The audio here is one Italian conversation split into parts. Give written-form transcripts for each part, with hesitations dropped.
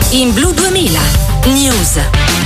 in Blu 2000 News.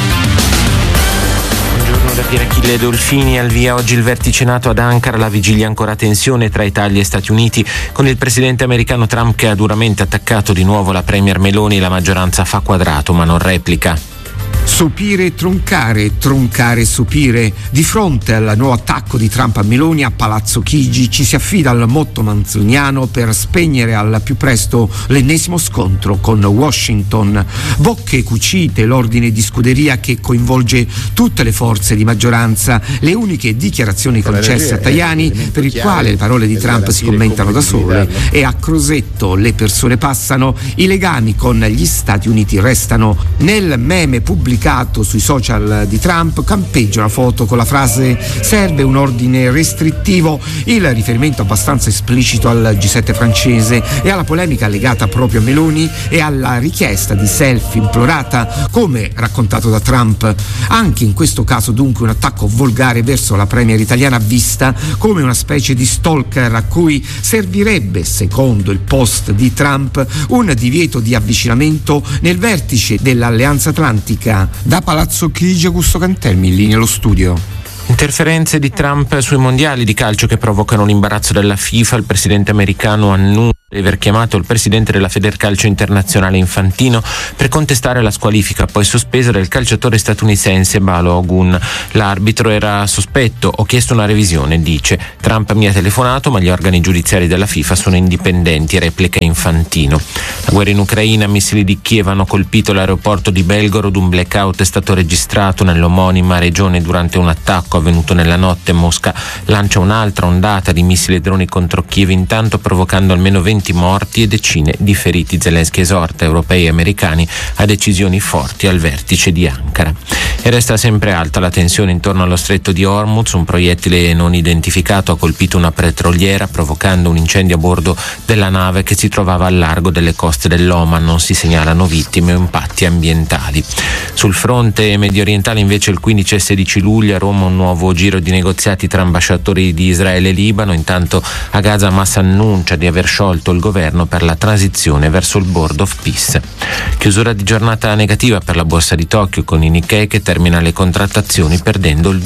Buongiorno da Pier Achille Dolfini. Al via oggi il vertice NATO ad Ankara, la vigilia ancora tensione tra Italia e Stati Uniti, con il presidente americano Trump che ha duramente attaccato di nuovo la premier Meloni. La maggioranza fa quadrato ma non replica. Sopire e troncare, troncare e sopire. Di fronte al nuovo attacco di Trump a Meloni a Palazzo Chigi ci si affida al motto manzoniano per spegnere al più presto l'ennesimo scontro con Washington. Bocche cucite, l'ordine di scuderia che coinvolge tutte le forze di maggioranza, le uniche dichiarazioni concesse a Tajani, per il quale le parole di Trump si commentano da sole, e a Crosetto le persone passano, i legami con gli Stati Uniti restano. Nel meme pubblicato sui social di Trump campeggia una foto con la frase "serve un ordine restrittivo", il riferimento abbastanza esplicito al G7 francese e alla polemica legata proprio a Meloni e alla richiesta di selfie implorata, come raccontato da Trump. Anche in questo caso dunque un attacco volgare verso la premier italiana vista come una specie di stalker a cui servirebbe, secondo il post di Trump, un divieto di avvicinamento nel vertice dell'Alleanza Atlantica. Da Palazzo Chigi, Augusto Cantelmi, lì nello studio. Interferenze di Trump sui mondiali di calcio che provocano l'imbarazzo della FIFA. Il presidente americano annuncia di aver chiamato il presidente della Federcalcio Internazionale Infantino per contestare la squalifica poi sospesa del calciatore statunitense Balogun. L'arbitro era sospetto, ho chiesto una revisione, dice. Trump mi ha telefonato ma gli organi giudiziari della FIFA sono indipendenti, replica Infantino. La guerra in Ucraina, missili di Kiev hanno colpito l'aeroporto di Belgorod, un blackout è stato registrato nell'omonima regione durante un attacco avvenuto nella notte. Mosca lancia un'altra ondata di missili e droni contro Kiev, intanto provocando almeno 20 morti e decine di feriti. Zelensky esorta europei e americani a decisioni forti al vertice di Ankara. E resta sempre alta la tensione intorno allo stretto di Hormuz. Un proiettile non identificato ha colpito una petroliera provocando un incendio a bordo della nave che si trovava al largo delle coste dell'Oman. Non si segnalano vittime o impatti ambientali. Sul fronte medio orientale invece il 15 e 16 luglio a Roma un nuovo giro di negoziati tra ambasciatori di Israele e Libano. Intanto a Gaza Hamas annuncia di aver sciolto il governo per la transizione verso il Board of Peace. Chiusura di giornata negativa per la borsa di Tokyo con il Nikkei che termina le contrattazioni perdendo il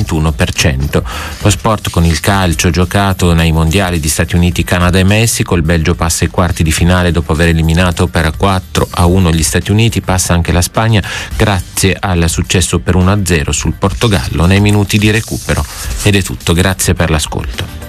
2,21%. Lo sport con il calcio giocato nei mondiali di Stati Uniti, Canada e Messico. Il Belgio passa ai quarti di finale dopo aver eliminato per 4-1 gli Stati Uniti. Passa anche la Spagna grazie al successo per 1-0 sul Portogallo nei minuti di recupero. Ed è tutto, grazie per l'ascolto.